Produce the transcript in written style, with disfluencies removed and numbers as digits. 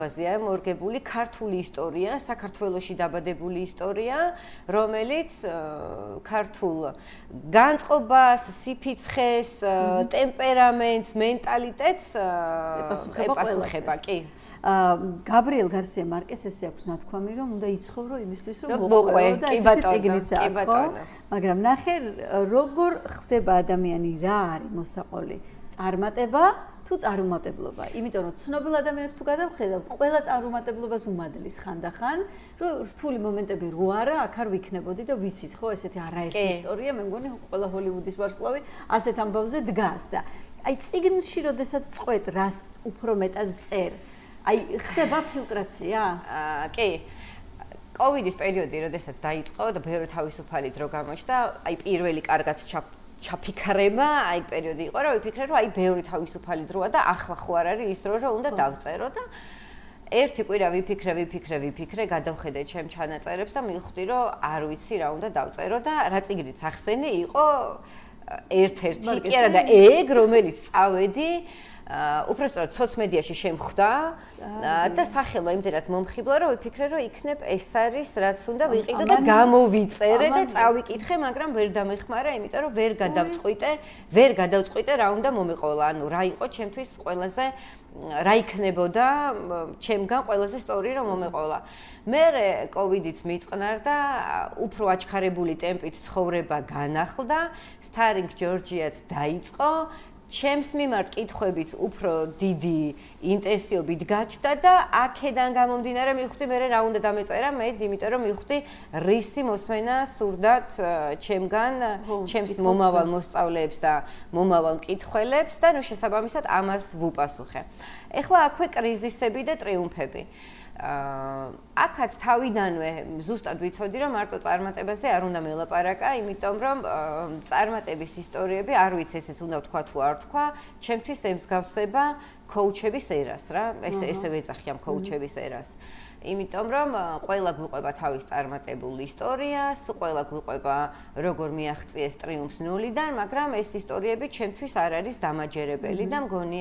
აზია მორგებული ქართული ისტორია, საქართველოში დაბადებული ისტორია, რომელიც ქართულ განწყობას, სიფიცხეს, ტემპერამენტს, მენტალიტეტს ეპასუხება, კი. გაბრიელ გარსია მარკეს ესე აქვს ნათქვამი, რომ უნდა იცხოვრო იმისთვის, რომ მოყვე და ესეთი წიგნიც აქვს, მაგრამ ნახე როგორ ხდება ადამიანი, რა არის მოსაყოლი, წარმატება თუ წარუმატებლობა. იმიტომ რომ ცნობილ ადამიანებს თუ გადავხედავთ, ყველა წარუმატებლობას უმადლის ხანდახან, რომ რთული მომენტები რო არა, აქ არ ვიქნებოდი და ვიცით, ხო, ესეთი არაერთი ისტორია, მე მგონი ყველა ჰოლივუდის ვარსკვლავი ასეთ ამბავზე დგას და აი წიგნში როდესაც წყვეთ, რას უფრო მეტად წერ, აი ხდება ფილტრაცია? კი. კოვიდის პერიოდი, როდესაც დაიწყო და ბევრი თავისუფალი დრო გამოჩნდა, აი პირველი კარგად ჩაფიქრება, აი პერიოდი იყო, რომ ვიფიქრე, რომ აი ბევრი თავისუფალი დროა და ახლა ხო არ არის ის დრო, რომ უნდა დავწერო და ერთი კვირა ვიფიქრე, გადავხედე ჩემ ჩანაწერებს და მივხვდი, რომ არ ვიცი რა უნდა დავწერო და რა წიგნიც ახსენე იყო ერთ-ერთი კი არა და ეგ, რომელიც წავედი უბრალოდ სოციმედიაში შემხვდა და სახელმა იმდენად მომხიბლა, რომ ვიფიქრე, რომ იქნებ ეს არის, რაც უნდა ვიყიდო და გამოვიწერე და წავიკითხე, მაგრამ ვერ დამეხმარა, იმიტომ რომ ვერ გადავწყვიტე რა უნდა მომეყოლა, ანუ რა იყო ჩემთვის ყველაზე რა იქნებოდა ჩემგან ყველაზე სწორი რომ მომეყოლა. მე კოვიდიც მიწყნარდა, უფრო აჩქარებული ტემპით ცხოვრება განახლდა, სტარინგ ჯორჯიაც დაიწყო. ჩემს მიმართ კითხვებიც უფრო დიდი ინტენსივობით გაჩნდა და აქედან გამომდინარე მივხვდი მე რა უნდა დამეწერა მე, იმიტომ რომ მივხვდი რისი მოსმენა სურდათ ჩემგან, ჩემს მომავალ მოსწავლეებს და მომავალ მკითხველებს და ნუ შესაბამისად ამას ვუპასუხე. ეხლა აქვე კრიზისები და ტრიუმფები. აქაც თავიდანვე ზუსტად ვიცოდი, რომ მარტო წარმატებაზე არ უნდა მელაპარაკა, იმიტომ რომ წარმატების ისტორიები, არ ვიცი ესეც უნდა ვთქვა თუ არ ვთქვა, ჩემთვის ემსგავსება კოუჩების ერას რა, ესე ვეძახი ამ კოუჩების ერას. იმიტომ რომ ყველა გვიყვება თავის წარმატებულ ისტორიას, ყველა გვიყვება როგორ მიაღწიეს ტრიუმფს ნულიდან, მაგრამ ეს ისტორიები ჩემთვის არ არის დამაჯერებელი და მგონია